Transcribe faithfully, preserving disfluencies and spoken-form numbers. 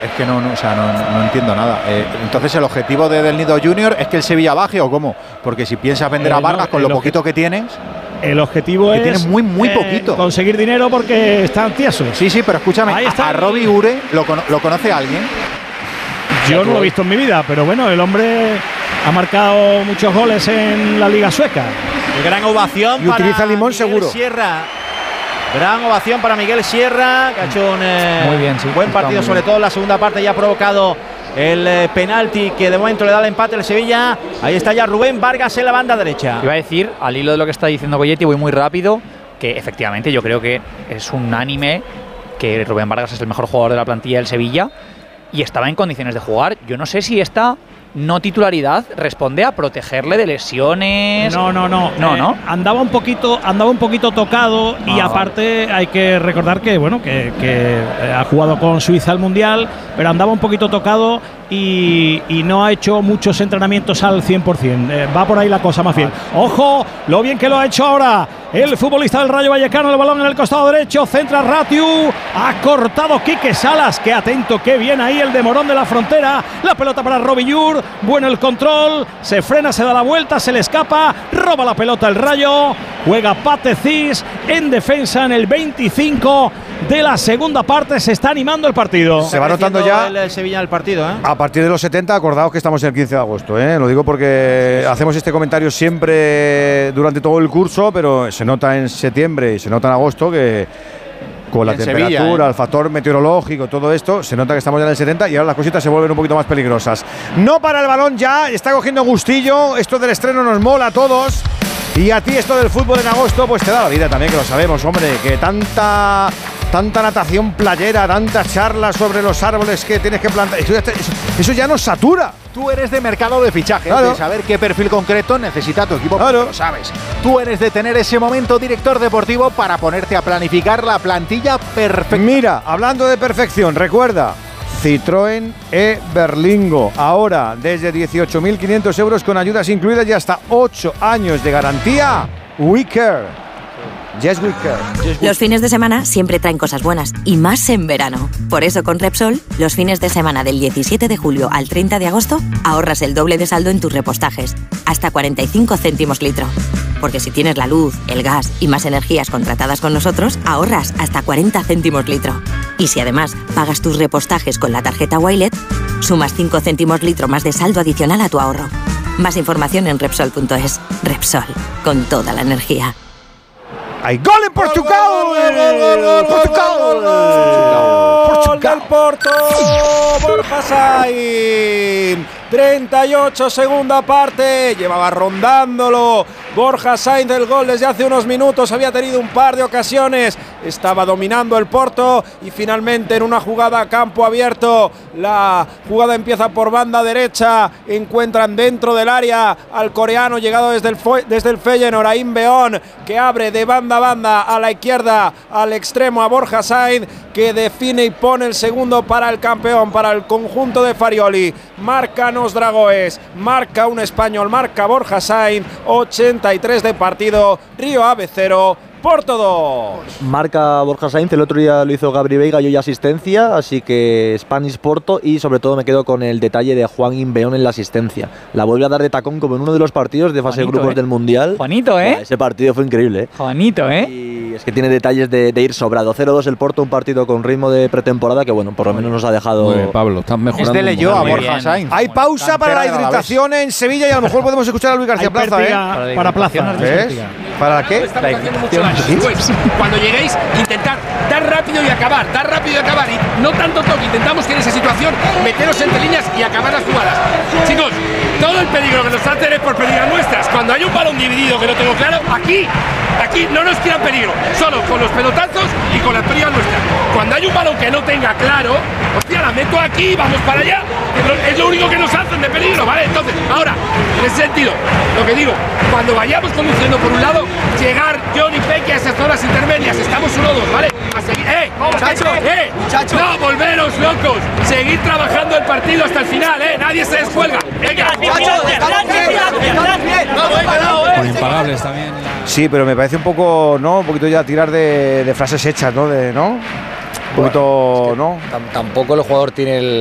Es que no, no, o sea, no, no entiendo nada. Eh, entonces, ¿el objetivo de Del Nido Junior es que el Sevilla baje o cómo? Porque si piensas vender eh, a Vargas no, con lo poquito que tienes… El objetivo que es… tienes muy, muy eh, poquito. conseguir dinero porque están tiesos. Sí, sí, pero escúchame, a, a Robbie Ure, ¿lo, ¿lo conoce alguien? Yo no lo he visto en mi vida, pero bueno, el hombre ha marcado muchos goles en la Liga Sueca. Y gran ovación y para utiliza limón Miguel seguro. Sierra. Gran ovación para Miguel Sierra, que ha hecho un eh, muy bien, sí, buen partido, sobre todo en la segunda parte, ya ha provocado el eh, penalti que de momento le da el empate al Sevilla. Ahí está ya Rubén Vargas en la banda derecha. Iba a decir, al hilo de lo que está diciendo Goyetti, voy muy rápido, que efectivamente yo creo que es unánime que Rubén Vargas es el mejor jugador de la plantilla del Sevilla y estaba en condiciones de jugar. Yo no sé si esta no titularidad responde a protegerle de lesiones. No, no, no. No, eh, no. Andaba un poquito, andaba un poquito tocado y Ah, aparte hay que recordar que bueno, que, que eh, ha jugado con Suiza al Mundial, pero andaba un poquito tocado y, y no ha hecho muchos entrenamientos al cien por cien. Eh, va por ahí la cosa más bien. Ojo, lo bien que lo ha hecho ahora el futbolista del Rayo Vallecano, el balón en el costado derecho, centra Ratiu, ha cortado Quique Salas, que atento, qué bien ahí el de Morón de la Frontera, la pelota para Robillur, bueno el control, se frena, se da la vuelta, se le escapa, roba la pelota el Rayo, juega Patecis en defensa en el veinticinco de la segunda parte, se está animando el partido. Se va notando ya el, el Sevilla en el partido, ¿eh? A partir de los setenta, acordaos que estamos el quince de agosto, ¿eh? Lo digo porque hacemos este comentario siempre durante todo el curso, pero se nota en septiembre y se nota en agosto que con la temperatura, Sevilla, ¿eh? El factor meteorológico, todo esto, se nota que estamos ya en el setenta y ahora las cositas se vuelven un poquito más peligrosas. No para el balón ya, está cogiendo gustillo, esto del estreno nos mola a todos. Y a ti esto del fútbol en agosto pues te da la vida también, que lo sabemos, hombre, que tanta tanta natación playera, tantas charlas sobre los árboles que tienes que plantar, eso, eso, eso ya nos satura. Tú eres de mercado de fichajes, claro, de saber qué perfil concreto necesita tu equipo, claro, lo sabes. Tú eres de tener ese momento director deportivo para ponerte a planificar la plantilla perfecta. Mira, hablando de perfección, recuerda, Citroën e-Berlingo, ahora desde dieciocho mil quinientos euros con ayudas incluidas y hasta ocho años de garantía. We care. Yes, we care. Yes, we... Los fines de semana siempre traen cosas buenas, y más en verano. Por eso con Repsol, los fines de semana del diecisiete de julio al treinta de agosto, ahorras el doble de saldo en tus repostajes, hasta cuarenta y cinco céntimos litro. Porque si tienes la luz, el gas y más energías contratadas con nosotros, ahorras hasta cuarenta céntimos litro. Y si además pagas tus repostajes con la tarjeta Wilet, sumas cinco céntimos litro más de saldo adicional a tu ahorro. Más información en Repsol punto es. Repsol, con toda la energía. ¡Hay gol en Portugal! ¡Gol, gol, gol, gol, ¡Portugal! gol, gol, gol del Porto! Borja Sainz, treinta y ocho, segunda parte, llevaba rondándolo Borja Sainz el gol desde hace unos minutos, había tenido un par de ocasiones, estaba dominando el Porto y finalmente en una jugada a campo abierto, la jugada empieza por banda derecha, encuentran dentro del área al coreano llegado desde el, desde el Feyenoord, Aim Beón, que abre de banda a banda a la izquierda, al extremo a Borja Sainz, que define y pone el segundo para el campeón, para el conjunto de Farioli. Marca Nos Dragoes, marca un español, marca Borja Sainz, ochenta y tres de partido, Río Ave cero, Porto dos. Marca Borja Sainz, el otro día lo hizo Gabri Veiga y hoy asistencia, así que Spanish Porto, y sobre todo me quedo con el detalle de Juan Imbeón en la asistencia. La vuelve a dar de tacón como en uno de los partidos de fase de grupos, ¿eh?, del Mundial. Juanito, ¿eh? Ese partido fue increíble, ¿eh? Juanito, ¿eh? Y es que tiene detalles de, de ir sobrado. cero dos el Porto, un partido con ritmo de pretemporada que, bueno, por lo menos nos ha dejado... Muy bien, Pablo, están mejorando. Es de leyó a Borja Sainz. Hay pausa para la hidratación en Sevilla y a lo mejor podemos escuchar a Luis García Plaza, ¿eh? Para, para Plaza. ¿Ves? ¿Para qué? Estamos haciendo mucho daño. Pues, cuando lleguéis, intentad dar rápido y acabar, dar rápido y acabar. Y no tanto toque, intentamos que en esa situación meteros entre líneas y acabar las jugadas. Chicos, todo el peligro que nos hacen es por pérdidas nuestras. Cuando hay un balón dividido que no tengo claro, aquí, aquí no nos tiran peligro. Solo con los pelotazos y con las pérdidas nuestras. Cuando hay un balón que no tenga claro, hostia, la meto aquí, vamos para allá. Es lo único que nos hacen de peligro, ¿vale? Entonces, ahora, en ese sentido, lo que digo, cuando vayamos conduciendo por un lado, llegar John y Peque a esas zonas intermedias, estamos uno dos, ¿vale? A seguir, ¡eh! ¡Muchachos! ¡Eh! ¡Muchachos! ¡No, volveros locos! Seguir trabajando el partido hasta el final, ¿eh? Nadie se descuelga. ¡Venga! ¡Muchachos! ¡Estamos bien! Con impagables también. Sí, pero me parece un poco, ¿no? Un poquito ya tirar de, de frases hechas, ¿no? De, ¿no? Un poquito, ¿no? Tampoco el jugador tiene el